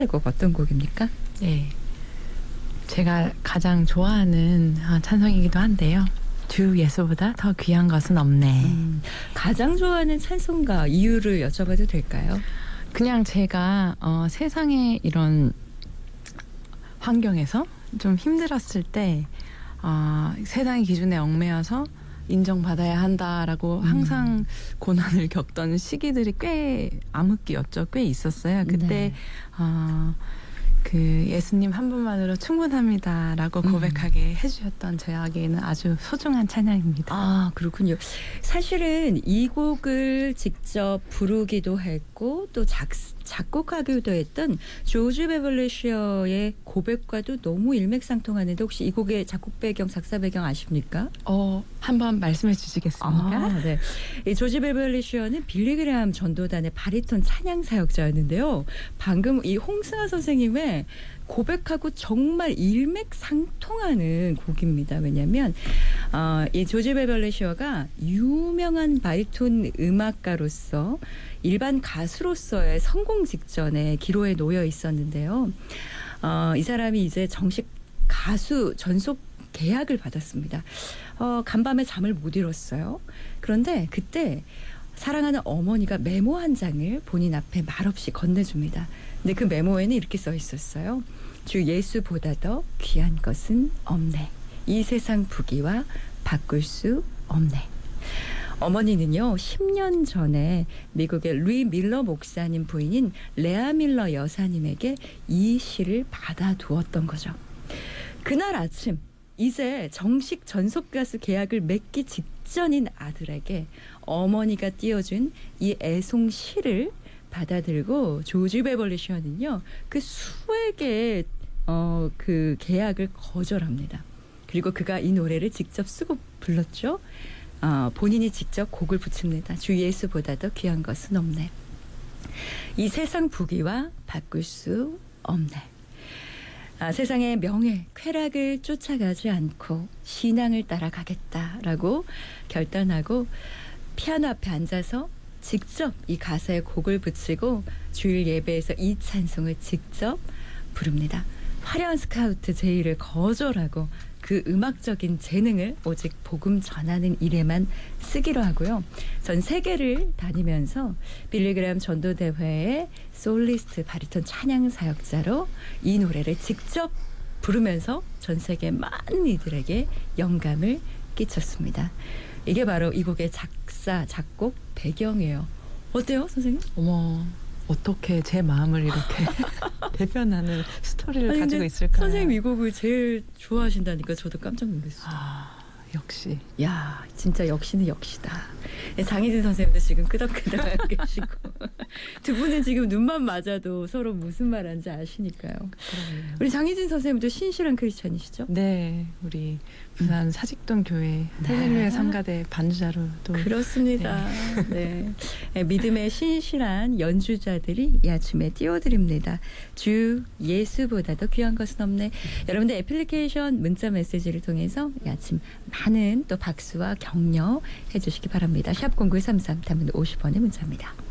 곡 어떤 곡입니까? 네, 제가 가장 좋아하는 찬송이기도 한데요. 주 예수보다 더 귀한 것은 없네. 가장 좋아하는 찬송가 이유를 여쭤봐도 될까요? 그냥 제가 세상의 이런 환경에서 좀 힘들었을 때 세상의 기준에 얽매여서 인정받아야 한다라고 항상 고난을 겪던 시기들이 꽤 암흑기였죠. 꽤 있었어요. 그때 네. 그 예수님 한 분만으로 충분합니다라고 고백하게 해주셨던 저에게는 아주 소중한 찬양입니다. 아, 그렇군요. 사실은 이 곡을 직접 부르기도 했고 또 작곡하기도 했던 조지 베벌리셔의 고백과도 너무 일맥상통하는데 혹시 이 곡의 작곡 배경, 작사 배경 아십니까? 한번 말씀해 주시겠습니까? 네. 이 조지 베벌리셔는 빌리 그레이엄 전도단의 바리톤 찬양 사역자였는데요. 방금 이 홍승아 선생님의 고백하고 정말 일맥상통하는 곡입니다. 왜냐하면 이 조지 베벌리셔가 유명한 바리톤 음악가로서 일반 가수로서의 성공 직전에 기로에 놓여 있었는데요. 이 사람이 이제 정식 가수 전속 계약을 받았습니다. 간밤에 잠을 못 이뤘어요. 그런데 그때 사랑하는 어머니가 메모 한 장을 본인 앞에 말없이 건네줍니다. 근데 그 메모에는 이렇게 써 있었어요. 주 예수보다 더 귀한 것은 없네. 이 세상 부귀와 바꿀 수 없네. 어머니는요, 10년 전에 미국의 루이 밀러 목사님 부인인 레아 밀러 여사님에게 이 시를 받아두었던 거죠. 그날 아침 이제 정식 전속 가수 계약을 맺기 직전인 아들에게 어머니가 띄워준 이 애송 시를 받아들고 조지 베벌리셔는요, 그 수백 개의 그 계약을 거절합니다. 그리고 그가 이 노래를 직접 쓰고 불렀죠. 본인이 직접 곡을 붙입니다. 주 예수보다 더 귀한 것은 없네. 이 세상 부귀와 바꿀 수 없네. 세상의 명예, 쾌락을 쫓아가지 않고 신앙을 따라가겠다라고 결단하고 피아노 앞에 앉아서 직접 이 가사에 곡을 붙이고 주일 예배에서 이 찬송을 직접 부릅니다. 화려한 스카우트 제의를 거절하고 그 음악적인 재능을 오직 복음 전하는 일에만 쓰기로 하고요. 전 세계를 다니면서 빌리 그레이엄 전도대회의 솔리스트 바리톤 찬양 사역자로 이 노래를 직접 부르면서 전 세계 많은 이들에게 영감을 끼쳤습니다. 이게 바로 이 곡의 작사, 작곡 배경이에요. 어때요, 선생님? 어머, 어떻게 제 마음을 이렇게 대변하는 스토리를 가지고 있을까요? 선생님 이 곡을 제일 좋아하신다니까 저도 깜짝 놀랐어요. 역시. 야, 진짜 역시는 역시다. 장희진 선생님도 지금 끄덕끄덕 계시고 두 분은 지금 눈만 맞아도 서로 무슨 말하는지 아시니까요. 그러네요. 우리 장희진 선생님도 신실한 크리스찬이시죠? 네, 우리 부산 사직동 교회 할렐루야 성가대 반주자로 또 그렇습니다. 네. 믿음의 신실한 연주자들이 이 아침에 띄워드립니다. 주 예수보다 더 귀한 것은 없네. 여러분들 애플리케이션 문자 메시지를 통해서 이 아침 많은 또 박수와 격려 해주시기 바랍니다. 샵 0933 단문 50원의 문자입니다.